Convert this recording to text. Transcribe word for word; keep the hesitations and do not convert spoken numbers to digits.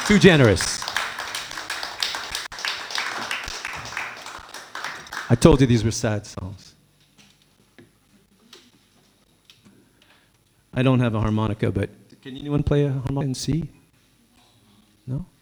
Too generous. I told you these were sad songs. I don't have a harmonica, but can anyone play a harmonica in C? No?